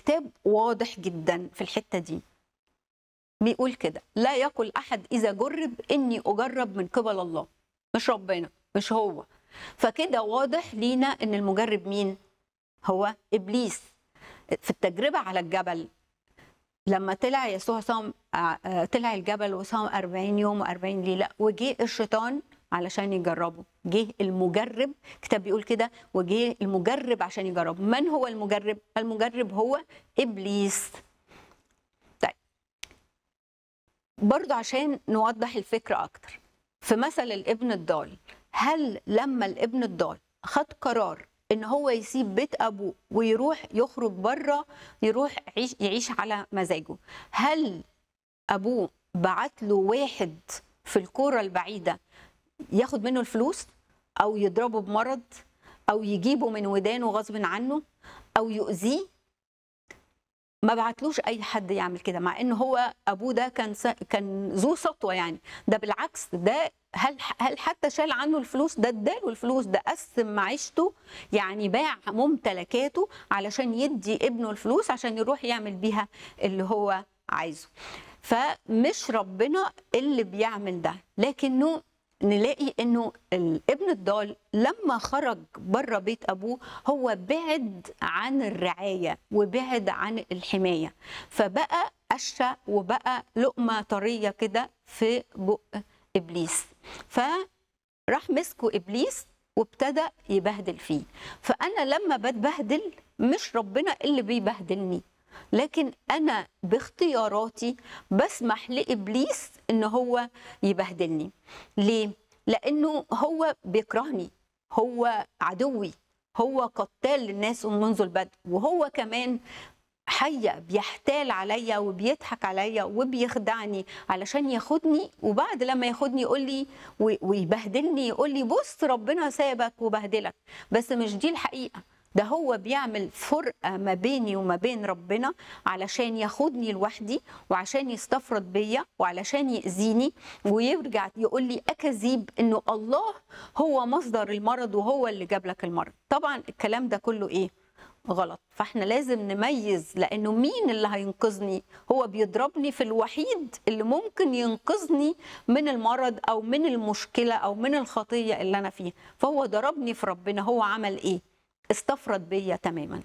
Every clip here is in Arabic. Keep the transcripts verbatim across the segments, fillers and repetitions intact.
الكتاب واضح جدا في الحتة دي، بيقول كده: لا يقل أحد إذا جرب إني أجرب من قبل الله. مش ربنا، مش هو. فكده واضح لينا إن المجرب مين؟ هو إبليس. في التجربة على الجبل لما طلع يسوع صام، طلع الجبل وصام أربعين يوم وأربعين ليلة، وجه الشيطان علشان يجربه. جه المجرب، الكتاب بيقول كده: وجه المجرب عشان يجربه. من هو المجرب؟ المجرب هو إبليس. طيب، برضو عشان نوضح الفكرة أكتر، في مثل الابن الضال، هل لما الابن الضال خد قرار ان هو يسيب بيت ابوه ويروح يخرج بره، يروح يعيش, يعيش على مزاجه، هل ابوه بعت له واحد في الكوره البعيده ياخد منه الفلوس، او يضربه بمرض، او يجيبه من ودانه غصب عنه، او يؤذيه؟ ما بعتلوش اي حد يعمل كده، مع ان هو ابوه ده كان كان ذو سطوه يعني. ده بالعكس، ده هل هل حتى شال عنه الفلوس؟ ده اداله الفلوس، ده قسم معيشته، يعني باع ممتلكاته علشان يدي ابنه الفلوس عشان يروح يعمل بيها اللي هو عايزه. فمش ربنا اللي بيعمل ده، لكنه نلاقي انه الابن الضال لما خرج بره بيت ابوه هو بعد عن الرعايه وبعد عن الحمايه، فبقى قشه وبقى لقمه طريه كده في بق ابليس. فراح مسكه ابليس وابتدى يبهدل فيه. فانا لما بتبهدل مش ربنا اللي بيبهدلني، لكن انا باختياراتي بسمح لابليس ان هو يبهدلني. ليه؟ لانه هو بيكرهني، هو عدوي، هو قتال للناس منذ البدء، وهو كمان حي بيحتال عليا وبيضحك عليا وبيخدعني علشان ياخدني، وبعد لما ياخدني يقول لي ويبهدلني، يقول لي بص ربنا سابك وبهدلك. بس مش دي الحقيقه، ده هو بيعمل فرقه ما بيني وما بين ربنا علشان ياخدني لوحدي، وعشان يستفرد بيا، وعلشان يأذيني، ويرجع يقول لي اكاذيب انه الله هو مصدر المرض وهو اللي جاب لك المرض. طبعا الكلام ده كله ايه؟ غلط. فاحنا لازم نميز، لانه مين اللي هينقذني؟ هو بيضربني في الوحيد اللي ممكن ينقذني من المرض او من المشكله او من الخطيه اللي انا فيها. فهو ضربني في ربنا، هو عمل ايه؟ استفرد بيا تماما.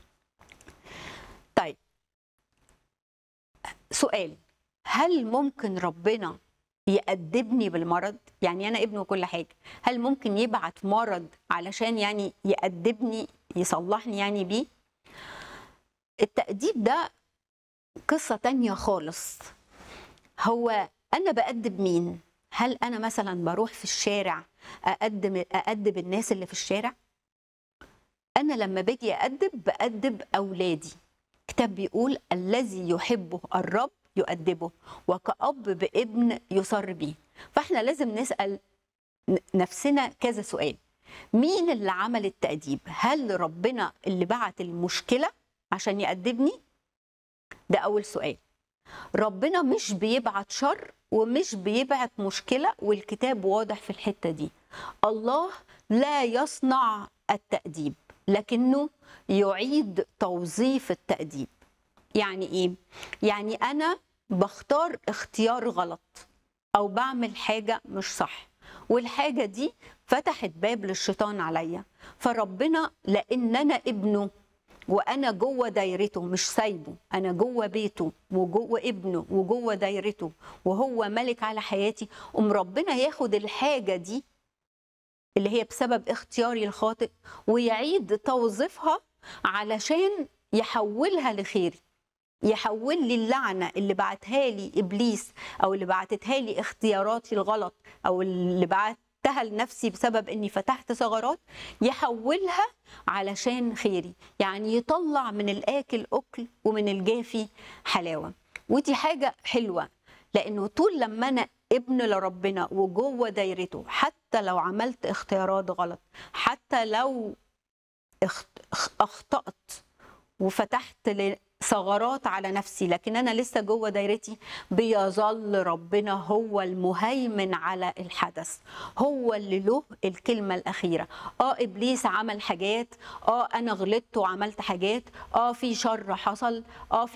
طيب، سؤال: هل ممكن ربنا يأدبني بالمرض؟ يعني انا ابنه كل حاجه، هل ممكن يبعت مرض علشان يعني يأدبني، يصلحني يعني بيه؟ التأديب ده قصة تانية خالص. هو أنا بأدب مين؟ هل أنا مثلا بروح في الشارع أأدب, أأدب الناس اللي في الشارع؟ أنا لما باجي أأدب بأدب أولادي. الكتاب بيقول: الذي يحبه الرب يؤدبه، وكأب بابن يصر بيه. فإحنا لازم نسأل نفسنا كذا سؤال: مين اللي عمل التأديب؟ هل ربنا اللي بعت المشكلة عشان يأدبني؟ ده أول سؤال. ربنا مش بيبعت شر ومش بيبعت مشكلة، والكتاب واضح في الحتة دي. الله لا يصنع التأديب، لكنه يعيد توظيف التأديب. يعني إيه؟ يعني أنا بختار اختيار غلط أو بعمل حاجة مش صح، والحاجة دي فتحت باب للشيطان عليا، فربنا لأن أنا ابنه وانا جوه دايرته، مش سايبه، انا جوه بيته وجوه ابنه وجوه دايرته وهو ملك على حياتي، ام ربنا ياخد الحاجه دي اللي هي بسبب اختياري الخاطئ ويعيد توظيفها علشان يحولها لخيري، يحول لي اللعنه اللي بعتها لي ابليس، او اللي بعتتها لي اختياراتي الغلط، او اللي بعت لنفسي بسبب اني فتحت ثغرات، يحولها علشان خيري. يعني يطلع من الاكل اكل ومن الجافي حلاوه. ودي حاجه حلوه، لانه طول لما انا ابن لربنا وجوه دايرته، حتى لو عملت اختيارات غلط، حتى لو اخطأت وفتحت ثغرات على نفسي لكن انا لسه جوه دايرتي، بيظل ربنا هو المهيمن على الحدث، هو اللي له الكلمه الاخيره. اه ابليس عمل حاجات، اه انا غلطت وعملت حاجات، اه في شر حصل، اه في